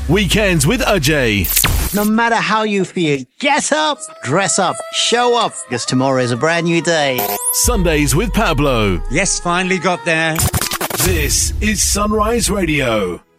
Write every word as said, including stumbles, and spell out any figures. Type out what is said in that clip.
Weekends with Ajay. No matter how you feel, get up, dress up, show up, because tomorrow is a brand new day. Sundays with Pablo. Yes, finally got there. This is Sunrise Radio.